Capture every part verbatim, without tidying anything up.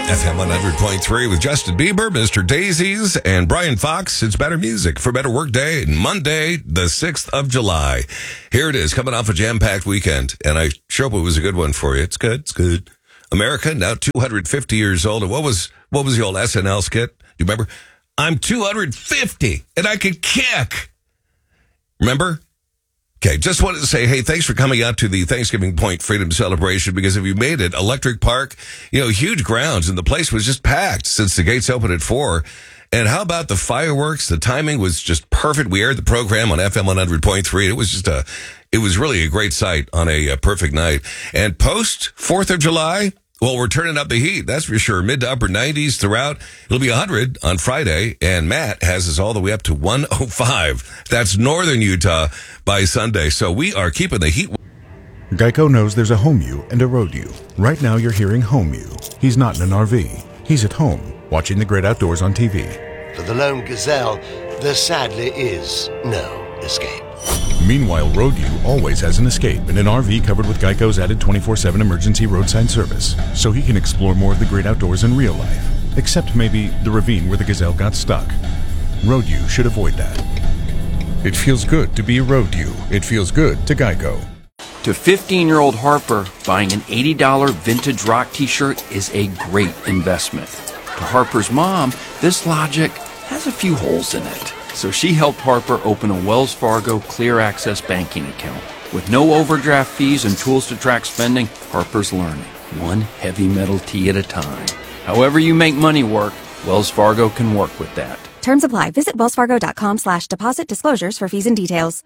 F M one hundred point three with Justin Bieber, Mister Daisies, and Brian Fox. It's better music for better work day, Monday, the sixth of July. Here it is, coming off a jam-packed weekend, and I sure hope it was a good one for you. It's good, it's good. America, now two hundred fifty years old. And what was what was the old S N L skit? Do you remember? I'm two hundred fifty, and I can kick. Remember? Okay, just wanted to say, hey, thanks for coming out to the Thanksgiving Point Freedom Celebration, because if you made it, Electric Park, you know, huge grounds, and the place was just packed since the gates opened at four. And how about the fireworks? The timing was just perfect. We aired the program on F M one hundred point three. It was just a, it was really a great sight on a, a perfect night. And post fourth of July, well, we're turning up the heat, that's for sure. Mid to upper nineties throughout. It'll be one hundred on Friday, and Matt has us all the way up to one oh five. That's northern Utah by Sunday. So we are keeping the heat. Geico knows there's a home you and a road you. Right now you're hearing home you. He's not in an R V. He's at home, watching the great outdoors on T V. For the lone gazelle, there sadly is no escape. Meanwhile, Road U always has an escape in an R V covered with Geico's added twenty-four seven emergency roadside service, so he can explore more of the great outdoors in real life, except maybe the ravine where the gazelle got stuck. Road U should avoid that. It feels good to be Road U. It feels good to Geico. To fifteen-year-old Harper, buying an eighty dollars vintage rock t-shirt is a great investment. To Harper's mom, this logic has a few holes in it. So she helped Harper open a Wells Fargo Clear Access banking account. With no overdraft fees and tools to track spending, Harper's learning, one heavy metal tee at a time. However you make money work, Wells Fargo can work with that. Terms apply. Visit wellsfargo.com slash deposit disclosures for fees and details.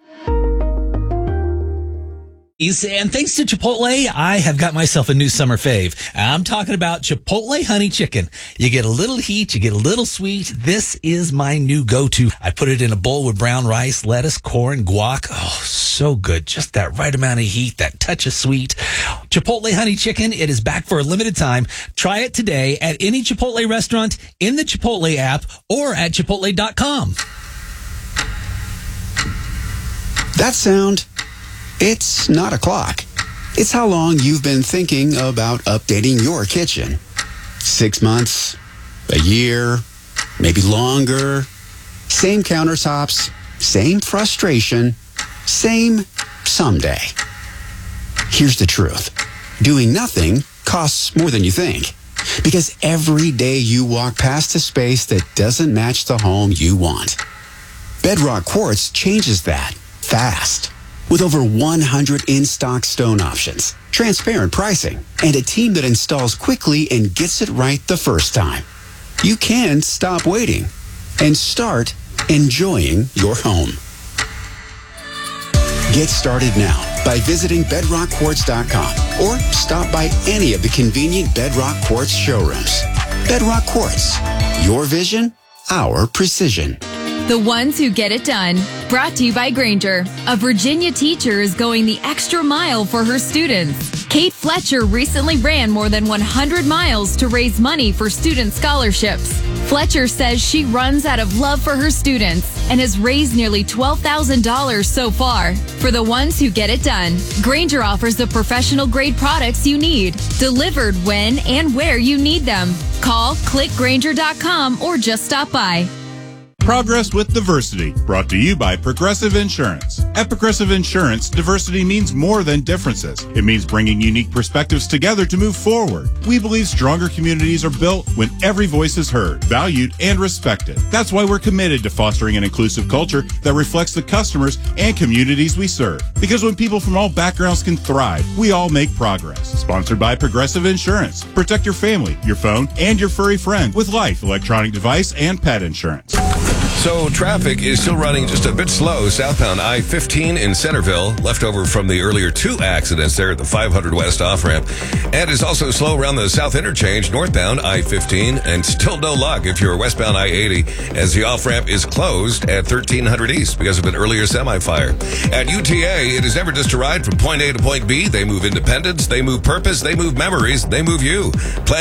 And thanks to Chipotle, I have got myself a new summer fave. I'm talking about Chipotle honey chicken. You get a little heat, you get a little sweet. This is my new go-to. I put it in a bowl with brown rice, lettuce, corn, guac. Oh, so good. Just that right amount of heat, that touch of sweet. Chipotle honey chicken, it is back for a limited time. Try it today at any Chipotle restaurant, in the Chipotle app, or at chipotle dot com. That sound... it's not a clock. It's how long you've been thinking about updating your kitchen. Six months, a year, maybe longer. Same countertops, same frustration, same someday. Here's the truth. Doing nothing costs more than you think. Because every day you walk past a space that doesn't match the home you want. Bedrock Quartz changes that fast. With over one hundred in-stock stone options, transparent pricing, and a team that installs quickly and gets it right the first time, you can stop waiting and start enjoying your home. Get started now by visiting bedrock quartz dot com or stop by any of the convenient Bedrock Quartz showrooms. Bedrock Quartz, your vision, our precision. The ones who get it done. Brought to you by Granger. A Virginia teacher is going the extra mile for her students. Kate Fletcher recently ran more than one hundred miles to raise money for student scholarships. Fletcher says she runs out of love for her students and has raised nearly twelve thousand dollars so far. For the ones who get it done, Granger offers the professional grade products you need, delivered when and where you need them. Call, click Granger dot com, or just stop by. Progress with Diversity, brought to you by Progressive Insurance. At Progressive Insurance, diversity means more than differences. It means bringing unique perspectives together to move forward. We believe stronger communities are built when every voice is heard, valued, and respected. That's why we're committed to fostering an inclusive culture that reflects the customers and communities we serve. Because when people from all backgrounds can thrive, we all make progress. Sponsored by Progressive Insurance. Protect your family, your phone, and your furry friend with life, electronic device, and pet insurance. So traffic is still running just a bit slow southbound I fifteen in Centerville, left over from the earlier two accidents there at the five hundred West off-ramp. And is also slow around the south interchange, northbound I fifteen, and still no luck if you're westbound I eighty, as the off-ramp is closed at thirteen hundred East because of an earlier semi-fire. At U T A, it is never just a ride from point A to point B. They move independence, they move purpose, they move memories, they move you. Plan